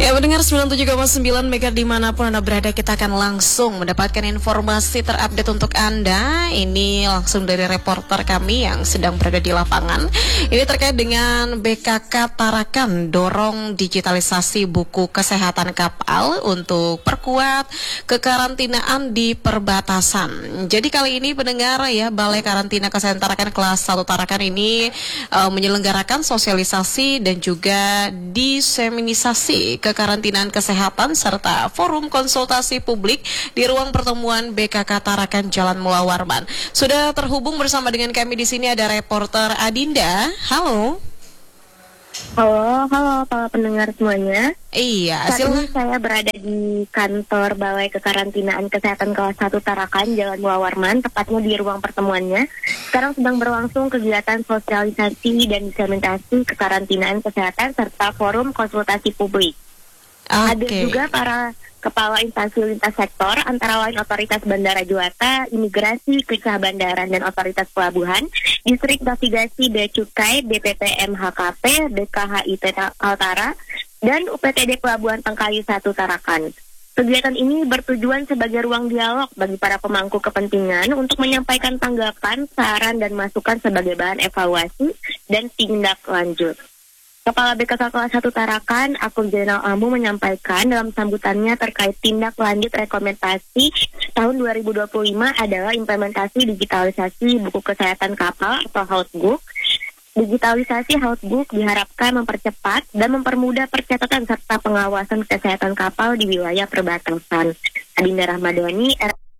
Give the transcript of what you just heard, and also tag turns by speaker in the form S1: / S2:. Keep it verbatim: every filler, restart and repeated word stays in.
S1: Ya, mendengar sembilan puluh tujuh koma sembilan Mega dimanapun Anda berada, kita akan langsung mendapatkan informasi terupdate untuk Anda. Ini langsung dari reporter kami yang sedang berada di lapangan. Ini terkait dengan B K K Tarakan dorong digitalisasi buku kesehatan kapal untuk perkuat kekarantinaan di perbatasan. Jadi kali ini pendengar ya, Balai Karantina Kesehatan Tarakan kelas satu Tarakan ini uh, menyelenggarakan sosialisasi dan juga diseminisasi kekarantinaan kesehatan serta forum konsultasi publik di ruang pertemuan B K K Tarakan Jalan Mula Warman. Sudah terhubung bersama dengan kami di sini ada reporter Adinda. Halo.
S2: Halo, halo para pendengar semuanya.
S1: Iya,
S2: Saat
S1: silakan.
S2: ini saya berada di kantor Balai Kekarantinaan Kesehatan kelas satu Tarakan Jalan Mula Warman, tepatnya di ruang pertemuannya. Sekarang sedang berlangsung kegiatan sosialisasi dan disseminasi kekarantinaan kesehatan serta forum konsultasi publik.
S1: Okay.
S2: Ada juga para kepala instansi lintas sektor, antara lain Otoritas Bandara Juwata, Imigrasi, Keisah Bandaran, dan Otoritas Pelabuhan, Distrik Navigasi Bea Cukai, B P P M H K P, B K H I T Kaltara, dan U P T D Pelabuhan Tengkali satu Tarakan. Kegiatan ini bertujuan sebagai ruang dialog bagi para pemangku kepentingan untuk menyampaikan tanggapan, saran, dan masukan sebagai bahan evaluasi dan tindak lanjut. Kepala B K K kelas satu Tarakan, Akum Jenal Amu menyampaikan dalam sambutannya terkait tindak lanjut rekomendasi tahun dua ribu dua puluh lima adalah implementasi digitalisasi buku kesehatan kapal atau Healthbook. Digitalisasi Healthbook diharapkan mempercepat dan mempermudah percatatan serta pengawasan kesehatan kapal di wilayah perbatasan. Adinda Rahmadani, R